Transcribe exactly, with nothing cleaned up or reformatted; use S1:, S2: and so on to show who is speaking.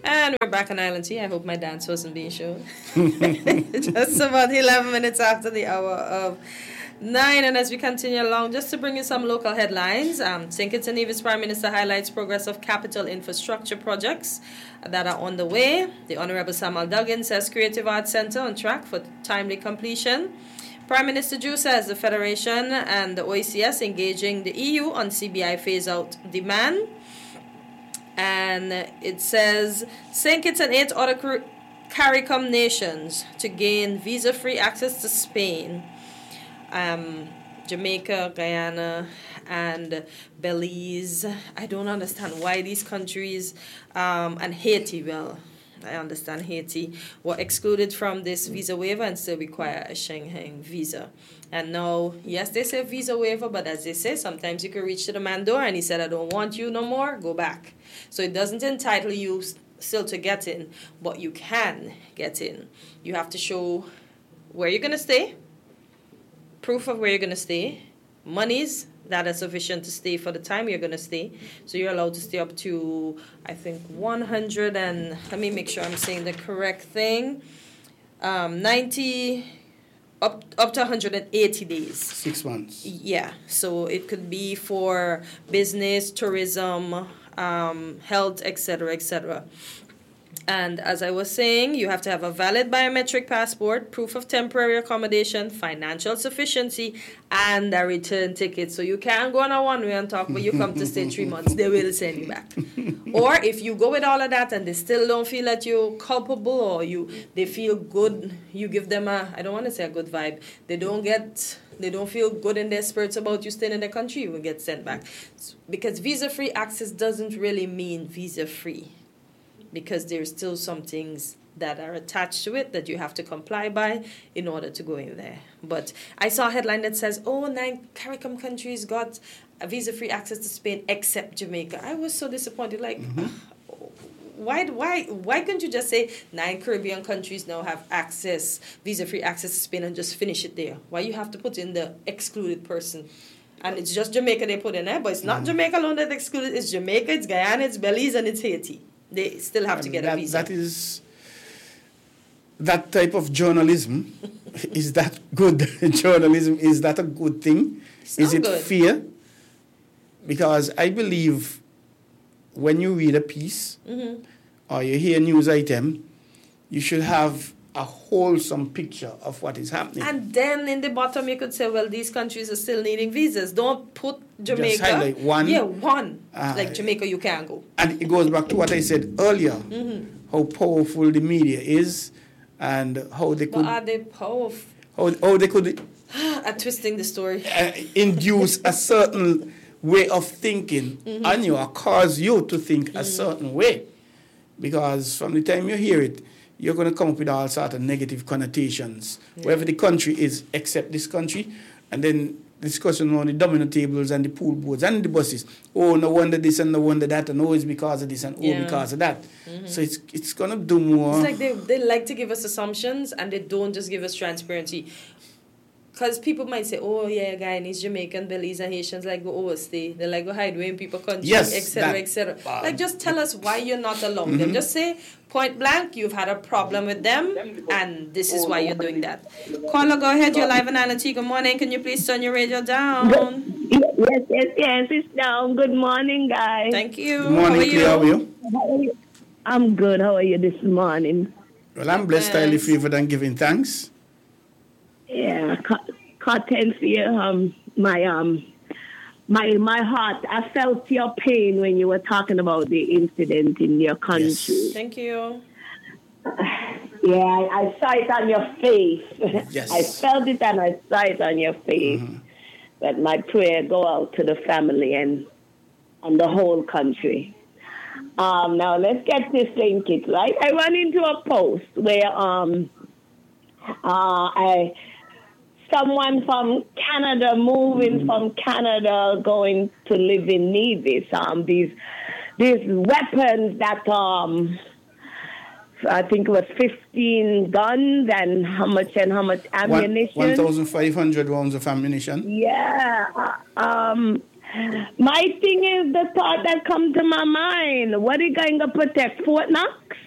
S1: And we're back on Island Tea. I hope my dance wasn't being shown. Just about eleven minutes after the hour of nine. And as we continue along, just to bring you some local headlines, um, Saint Kitts and Nevis Prime Minister highlights progress of capital infrastructure projects that are on the way. The Honorable Samuel Duggan says Creative Arts Centre on track for timely completion. Prime Minister Drew says the Federation and the O E C S engaging the E U on C B I phase-out demand. And it says Saint Kitts and eight other CARICOM nations to gain visa-free access to Spain. Um, Jamaica, Guyana, and Belize. I don't understand why these countries, um, and Haiti, well, I understand Haiti, were excluded from this visa waiver and still require a Schengen visa. And now, yes, they say visa waiver, but as they say, sometimes you can reach to the man door and he said, I don't want you no more, go back. So it doesn't entitle you still to get in, but you can get in. You have to show where you're going to stay, proof of where you're going to stay, monies that are sufficient to stay for the time you're going to stay. So you're allowed to stay up to, I think, one hundred and, let me make sure I'm saying the correct thing, um, ninety, up, up to one hundred eighty days.
S2: Six months.
S1: Yeah, so it could be for business, tourism, um, health, et cetera, et cetera. And as I was saying, you have to have a valid biometric passport, proof of temporary accommodation, financial sufficiency, and a return ticket. So you can't go on a one-way and talk, but you come to stay three months, they will send you back. Or if you go with all of that and they still don't feel that you're culpable or you they feel good, you give them a, I don't want to say a good vibe, they don't get... They don't feel good in their spirits about you staying in the country, you will get sent back. Because visa-free access doesn't really mean visa-free. Because there's still some things that are attached to it that you have to comply by in order to go in there. But I saw a headline that says, oh, nine CARICOM countries got a visa-free access to Spain except Jamaica. I was so disappointed. Like, mm-hmm. why, why, why couldn't you just say nine Caribbean countries now have access, visa-free access to Spain and just finish it there? Why you have to put in the excluded person? And it's just Jamaica they put in there, but it's not mm-hmm. Jamaica alone that excluded. It's Jamaica, it's Guyana, it's Belize, and it's Haiti. They still have to get
S2: that,
S1: a visa.
S2: That is, that type of journalism, is that good journalism? Is that a good thing?
S1: It's
S2: is
S1: not
S2: it
S1: good.
S2: fair? Because I believe when you read a piece
S1: Mm-hmm.
S2: or you hear a news item, you should have a wholesome picture of what is happening.
S1: And then in the bottom you could say, well, these countries are still needing visas. Don't put Jamaica.
S2: Just highlight one.
S1: Yeah, one.
S2: Uh,
S1: like Jamaica, you can't go.
S2: And it goes back to what I said earlier,
S1: Mm-hmm.
S2: how powerful the media is and how they could...
S1: But are they powerful?
S2: How, how they could
S1: At twisting the story.
S2: uh, induce a certain way of thinking
S1: Mm-hmm.
S2: on you or cause you to think mm-hmm. a certain way. Because from the time you hear it, you're going to come up with all sorts of negative connotations. Yeah. Wherever the country is, except this country, and then discussion on the domino tables and the pool boards and the buses. Oh, no wonder this and no wonder that, and oh, it's because of this and oh,
S1: yeah.
S2: because of that.
S1: Mm-hmm.
S2: So it's it's going to do more.
S1: It's like they, they like to give us assumptions and they don't just give us transparency. Because people might say, oh, yeah, Guyanese, Jamaican, Belize, and Haitians like go overstay. They like go hide away in people's country,
S2: yes,
S1: et cetera, et cetera. Uh, like, just tell us why you're not allowing mm-hmm. them. Just say, point blank, you've had a problem with them, and this is why you're doing that. Caller, go ahead. You're live on Island Tea. Good morning. Can you please turn your radio down?
S3: Yes, yes, yes. It's down. Good morning, guys.
S1: Thank you.
S2: Good morning,
S1: how are you?
S2: How are you?
S3: How are you? I'm good. How are you this morning?
S2: Well, I'm blessed, highly favored, and giving thanks.
S3: Yeah, Cotton here, um, my um, my my heart. I felt your pain when you were talking about the incident in your country.
S2: Yes.
S1: Thank you.
S3: Yeah, I, I saw it on your face.
S2: Yes.
S3: I felt it and I saw it on your face. Mm-hmm. But my prayer go out to the family and and the whole country. Um, now let's get this Saint Kitts, right? I ran into a post where um, uh, I. Someone from Canada moving from Canada going to live in Nevis. Um, these these weapons that um, I think it was fifteen guns and how much and how much ammunition.
S2: One thousand five hundred rounds of ammunition.
S3: Yeah. Um, My thing is the thought that come to my mind. What are you going to protect? Fort Knox?